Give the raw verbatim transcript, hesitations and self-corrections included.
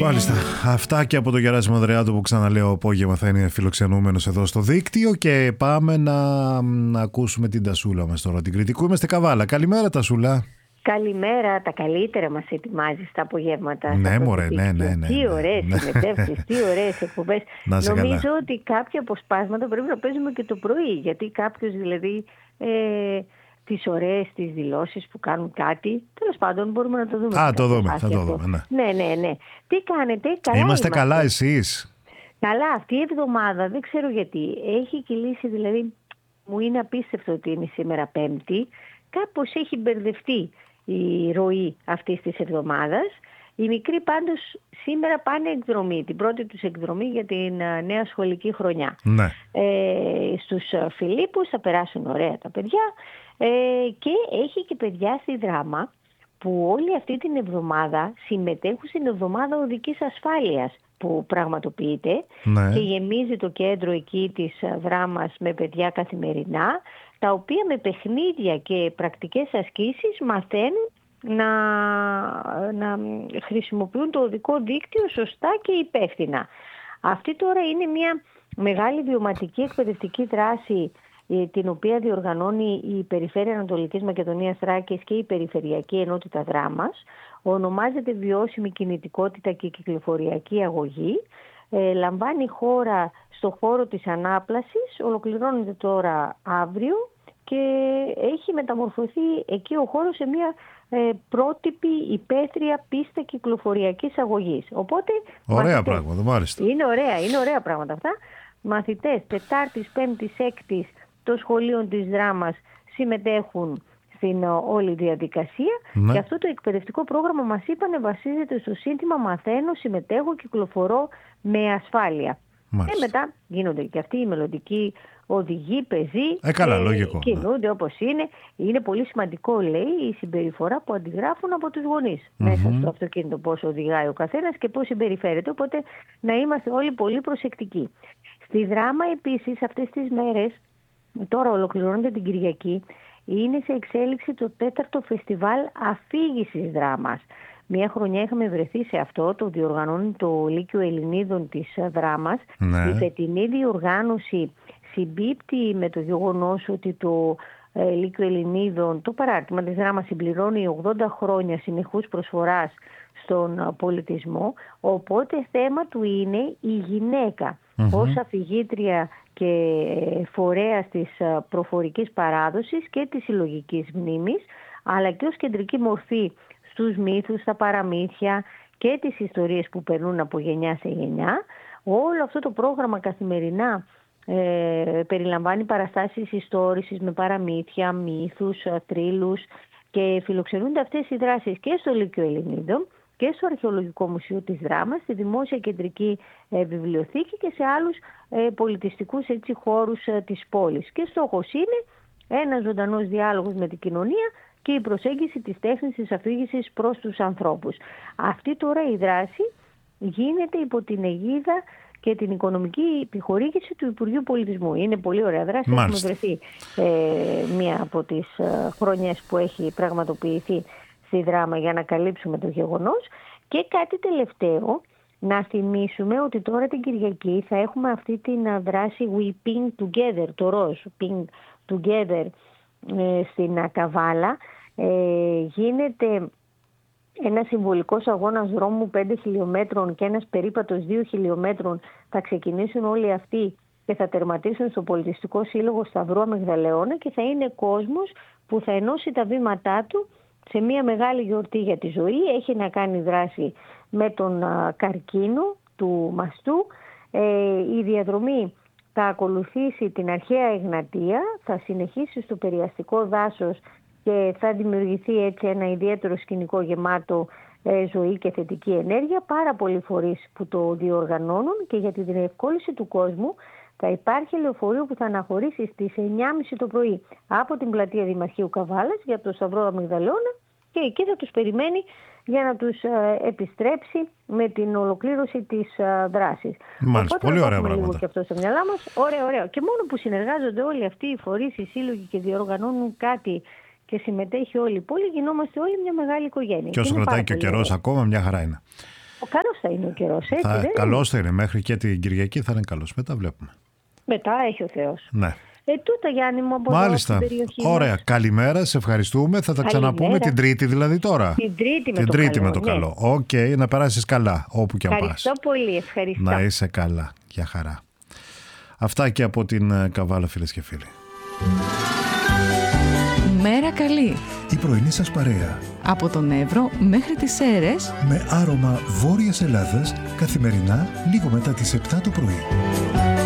Μάλιστα. Αυτά και από τον Γεράσιμο Ανδρεάτο που ξαναλέω απόγευμα θα είναι φιλοξενούμενος εδώ στο δίκτυο και πάμε να, να ακούσουμε την Τασούλα μας τώρα, την Κρητικού. Είμαστε Καβάλα. Καλημέρα Τασούλα. Καλημέρα, τα καλύτερα μας ετοιμάζεις τα απογεύματα. Ναι, μωρέ, ναι, ναι, ναι. Τι ωραίες ναι. συμμετεύσεις, τι ωραίες εκπομπές. Νομίζω καλά. Ότι κάποια αποσπάσματα πρέπει να παίζουμε και το πρωί, γιατί κάποιος δηλαδή ε, τις ωραίες τις δηλώσεις που κάνουν κάτι, τέλος πάντων μπορούμε να το δούμε. Α, το δούμε, θα το δούμε, ναι. Ναι, ναι, ναι. Τι κάνετε, καλά είμαστε. Είμαστε καλά εσείς. Καλά, αυτή η εβδομάδα, δεν ξέρω γιατί, έχει κυλήσει, δηλαδή μου είναι απίστευτο ότι είναι σήμερα Πέμπτη, κάπως έχει μπερδευτεί η ροή αυτής της εβδομάδας. Οι μικροί πάντως σήμερα πάνε εκδρομή, την πρώτη τους εκδρομή για την νέα σχολική χρονιά. Ναι. Ε, στους Φιλίππους θα περάσουν ωραία τα παιδιά ε, και έχει και παιδιά στη Δράμα που όλη αυτή την εβδομάδα συμμετέχουν στην εβδομάδα οδικής ασφάλειας που πραγματοποιείται, ναι. Και γεμίζει το κέντρο εκεί της Δράμας με παιδιά καθημερινά, τα οποία με παιχνίδια και πρακτικές ασκήσεις μαθαίνουν να, να χρησιμοποιούν το οδικό δίκτυο σωστά και υπεύθυνα. Αυτή τώρα είναι μια μεγάλη βιωματική εκπαιδευτική δράση την οποία διοργανώνει η Περιφέρεια Ανατολικής Μακεδονίας Θράκης και η Περιφερειακή Ενότητα Δράμας. Ονομάζεται Βιώσιμη Κινητικότητα και Κυκλοφοριακή Αγωγή. Ε, λαμβάνει χώρα στο χώρο της Ανάπλασης, ολοκληρώνεται τώρα αύριο και έχει μεταμορφωθεί εκεί ο χώρος σε μια ε, πρότυπη υπαίθρια πίστα κυκλοφοριακής αγωγής. Οπότε, ωραία μαθητές, πράγματα, μάλιστα. Είναι ωραία, είναι ωραία πράγματα αυτά. Μαθητές Τετάρτης, Πέμπτης, Έκτης των σχολείων της Δράμας συμμετέχουν στην όλη διαδικασία, ναι. Και αυτό το εκπαιδευτικό πρόγραμμα μας είπανε βασίζεται στο σύνθημα «Μαθαίνω, συμμετέχω, κυκλοφορώ με ασφάλεια». Και μετά γίνονται και αυτοί οι μελλοντικοί οδηγοί, πεζοί, ε, καλά, λογικό, κινούνται ναι. Όπως είναι. Είναι πολύ σημαντικό, λέει, η συμπεριφορά που αντιγράφουν από τους γονείς mm-hmm. μέσα στο αυτοκίνητο, πώς οδηγάει ο καθένας και πώς συμπεριφέρεται. Οπότε να είμαστε όλοι πολύ προσεκτικοί. Στη Δράμα επίσης αυτές τις μέρες, τώρα ολοκληρώνεται την Κυριακή, είναι σε εξέλιξη το τέταρτο φεστιβάλ αφήγησης δράμας. Μια χρονιά είχαμε βρεθεί σε αυτό, το διοργανώνει το Λύκειο Ελληνίδων της Δράμας. Ναι. Η φετινή διοργάνωση συμπίπτει με το γεγονός ότι το ε, Λύκειο Ελληνίδων, το παράρτημα της Δράμας, συμπληρώνει ογδόντα χρόνια συνεχούς προσφοράς στον πολιτισμό. Οπότε θέμα του είναι η γυναίκα mm-hmm. ως αφηγήτρια και φορέας της προφορικής παράδοσης και της συλλογικής μνήμης, αλλά και ως κεντρική μορφή στους μύθους, στα παραμύθια και τις ιστορίες που περνούν από γενιά σε γενιά. Όλο αυτό το πρόγραμμα καθημερινά ε, περιλαμβάνει παραστάσεις ιστόρησης με παραμύθια, μύθους, θρύλους και φιλοξενούνται αυτές οι δράσεις και στο Λύκειο Ελληνίδων και στο Αρχαιολογικό Μουσείο της Δράμας, στη Δημόσια Κεντρική ε, Βιβλιοθήκη και σε άλλους ε, πολιτιστικούς έτσι, χώρους ε, της πόλης. Και στόχος είναι ένας ζωντανός διάλογος με την κοινωνία και η προσέγγιση της τέχνης της αφήγησης προς τους ανθρώπους. Αυτή τώρα η δράση γίνεται υπό την αιγίδα και την οικονομική επιχορήγηση του Υπουργείου Πολιτισμού. Είναι πολύ ωραία δράση. Μάλιστα. Έχουμε βρεθεί ε, μία από τις ε, χρονιές που έχει πραγματοποιηθεί στη Δράμα για να καλύψουμε το γεγονός. Και κάτι τελευταίο, να θυμίσουμε ότι τώρα την Κυριακή θα έχουμε αυτή την δράση We Ping Together, το ροζ, Ping Together ε, στην Καβάλα. Ε, γίνεται ένας συμβολικός αγώνας δρόμου πέντε χιλιόμετρων και ένας περίπατος δύο χιλιόμετρων. Θα ξεκινήσουν όλοι αυτοί και θα τερματίσουν στο Πολιτιστικό Σύλλογο Σταυρού Αμυγδαλεώνα και θα είναι κόσμος που θα ενώσει τα βήματά του σε μια μεγάλη γιορτή για τη ζωή. Έχει να κάνει δράση με τον α, καρκίνο του μαστού. Ε, η διαδρομή θα ακολουθήσει την αρχαία Εγνατία, θα συνεχίσει στο περιαστικό δάσος και θα δημιουργηθεί έτσι ένα ιδιαίτερο σκηνικό γεμάτο ε, ζωή και θετική ενέργεια. Πάρα πολλοί φορείς που το διοργανώνουν και για τη διευκόλυνση του κόσμου θα υπάρχει λεωφορείο που θα αναχωρήσει στις εννιά και μισή το πρωί από την πλατεία Δημαρχείου Καβάλας για το Σταυρό Αμυγδαλεώνα και εκεί θα τους περιμένει για να τους ε, επιστρέψει με την ολοκλήρωση της ε, δράσης. Μάλιστα, οπότε, πολύ ωραία πράγματα. πράγματα. Λίγο και αυτό στο μυαλά μας. Ωραίο, ωραίο. Και μόνο που συνεργάζονται όλοι αυτοί οι φορείς, οι σύλλογοι και διοργανώνουν κάτι και συμμετέχει όλη η πόλη, γινόμαστε όλοι μια μεγάλη οικογένεια. Και όσο κρατάει και ο καιρός ακόμα, μια χαρά είναι. καλός θα είναι ο καιρός, έτσι Θα, δεν καλός θα είναι, μέχρι και την Κυριακή θα είναι καλός. Μετά βλέπουμε. Μετά έχει ο Θεός. Ναι. Ε, τούτα Γιάννη μου από Μάλιστα. εδώ στην περιοχή Ωραία. μας. Καλημέρα, σε ευχαριστούμε. Θα τα Καλημέρα. ξαναπούμε την Τρίτη δηλαδή τώρα. Την Τρίτη με την το τρίτη καλό. με το ναι. καλό. Οκ, okay, να περάσεις καλά όπου και αν πας. Ευχαριστώ πολύ, ευχαριστώ. Να είσαι καλά. Για χαρά. Αυτά και από την Καβάλα, φίλες και φίλοι. Μέρα καλή. Η πρωινή σας παρέα. Από τον Εύρο μέχρι τις Σέρρες. Με άρωμα Βόρειας Ελλάδας, καθημερινά λίγο μετά τις επτά το πρωί.